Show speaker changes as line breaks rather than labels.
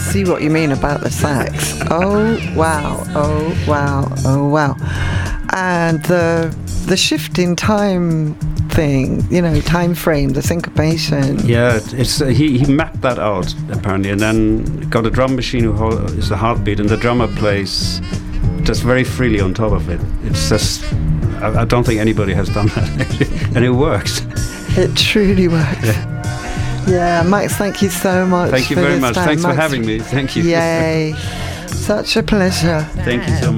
see what you mean about the sax. Oh wow, oh wow, oh wow. And the shift in time thing, time frame, the syncopation.
Yeah, it's he mapped that out apparently, and then got a drum machine who is the heartbeat, and the drummer plays just very freely on top of it. It's just, I don't think anybody has done that, and it works.
It truly works. Yeah, Max, thank you so much.
Thank you very much. Thanks for having me. Thank you.
Yay. Such a pleasure.
Thank you so much.